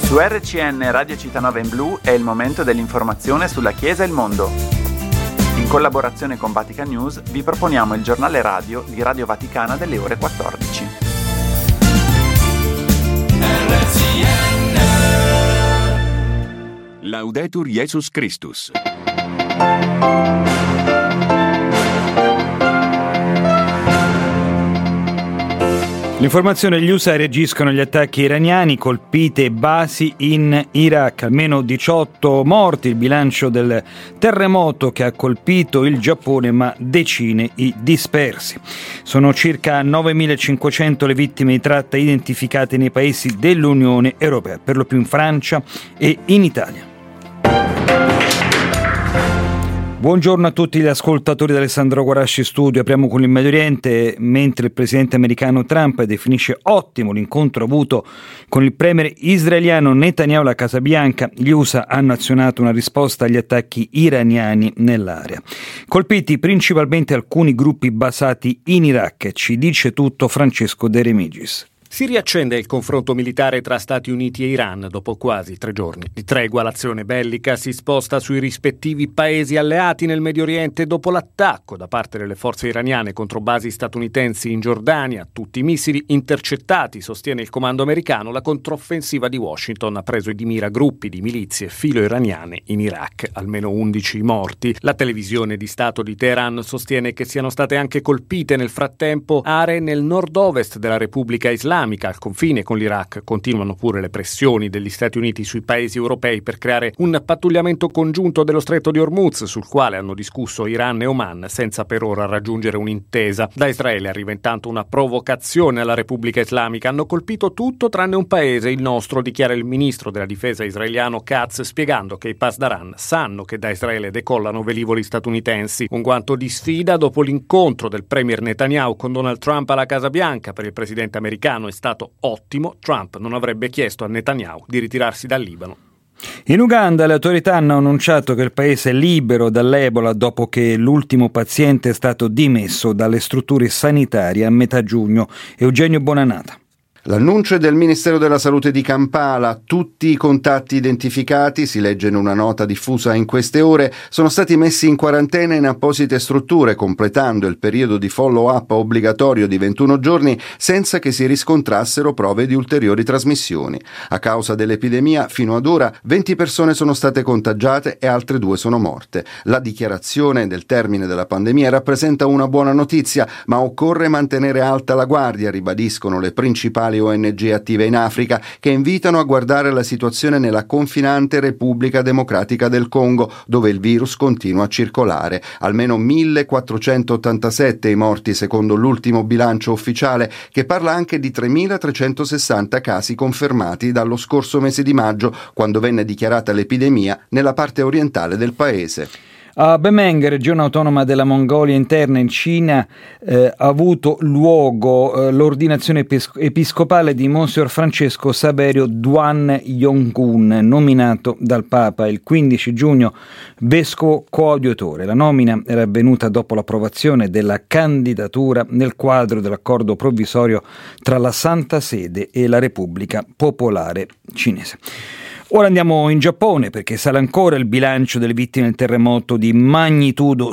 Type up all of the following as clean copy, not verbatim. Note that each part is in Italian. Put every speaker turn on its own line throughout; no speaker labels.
Su RCN Radio Città in Blu è il momento dell'informazione sulla Chiesa e il mondo. In collaborazione con Vatican News vi proponiamo il giornale radio di Radio Vaticana delle ore 14.
Laudetur Jesus Christus.
L'informazione: gli USA reagiscono agli attacchi iraniani, colpite basi in Iraq, almeno 18 morti, il bilancio del terremoto che ha colpito il Giappone, ma decine i dispersi. Sono circa 9.500 le vittime di tratta identificate nei paesi dell'Unione Europea, per lo più in Francia e in Italia. Buongiorno a tutti gli ascoltatori di Alessandro Guarasci Studio. Apriamo con il Medio Oriente. Mentre il presidente americano Trump definisce ottimo l'incontro avuto con il premier israeliano Netanyahu alla Casa Bianca, gli USA hanno azionato una risposta agli attacchi iraniani nell'area. Colpiti principalmente alcuni gruppi basati in Iraq. Ci dice tutto Francesco De Remigis.
Si riaccende il confronto militare tra Stati Uniti e Iran dopo quasi 3 giorni di tregua. L'azione bellica si sposta sui rispettivi paesi alleati nel Medio Oriente dopo l'attacco da parte delle forze iraniane contro basi statunitensi in Giordania. Tutti i missili intercettati, sostiene il comando americano. La controffensiva di Washington ha preso di mira gruppi di milizie filo-iraniane in Iraq, almeno 11 morti. La televisione di Stato di Teheran sostiene che siano state anche colpite nel frattempo aree nel nord-ovest della Repubblica Islamica. Al confine con l'Iraq continuano pure le pressioni degli Stati Uniti sui paesi europei per creare un pattugliamento congiunto dello Stretto di Hormuz, sul quale hanno discusso Iran e Oman senza per ora raggiungere un'intesa. Da Israele arriva intanto una provocazione alla Repubblica Islamica. Hanno colpito tutto tranne un paese, il nostro, dichiara il ministro della difesa israeliano Katz, spiegando che i Pasdaran sanno che da Israele decollano velivoli statunitensi. Un guanto di sfida dopo l'incontro del premier Netanyahu con Donald Trump alla Casa Bianca. Per il presidente americano è stato ottimo. Trump non avrebbe chiesto a Netanyahu di ritirarsi dal Libano.
In Uganda le autorità hanno annunciato che il paese è libero dall'Ebola dopo che l'ultimo paziente è stato dimesso dalle strutture sanitarie a metà giugno. Eugenio Bonanata.
L'annuncio è del Ministero della Salute di Kampala. Tutti i contatti identificati, si legge in una nota diffusa in queste ore, sono stati messi in quarantena in apposite strutture, completando il periodo di follow-up obbligatorio di 21 giorni senza che si riscontrassero prove di ulteriori trasmissioni. A causa dell'epidemia, fino ad ora 20 persone sono state contagiate e altre 2 sono morte. La dichiarazione del termine della pandemia rappresenta una buona notizia, ma occorre mantenere alta la guardia, ribadiscono le principali ONG attive in Africa, che invitano a guardare la situazione nella confinante Repubblica Democratica del Congo, dove il virus continua a circolare. Almeno 1.487 i morti secondo l'ultimo bilancio ufficiale, che parla anche di 3.360 casi confermati dallo scorso mese di maggio, quando venne dichiarata l'epidemia nella parte orientale del paese.
A Bemeng, regione autonoma della Mongolia Interna in Cina, ha avuto luogo l'ordinazione episcopale di Monsignor Francesco Saverio Duan Yonggun, nominato dal Papa il 15 giugno vescovo coadiutore. La nomina era avvenuta dopo l'approvazione della candidatura nel quadro dell'accordo provvisorio tra la Santa Sede e la Repubblica Popolare Cinese. Ora andiamo in Giappone, perché sale ancora il bilancio delle vittime del terremoto di magnitudo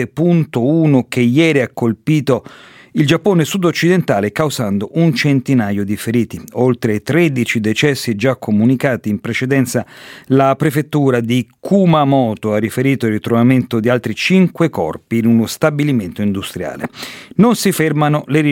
7.1 che ieri ha colpito il Giappone sud-occidentale, causando un centinaio di feriti. Oltre ai 13 decessi già comunicati in precedenza, la prefettura di Kumamoto ha riferito il ritrovamento di altri 5 corpi in uno stabilimento industriale. Non si fermano le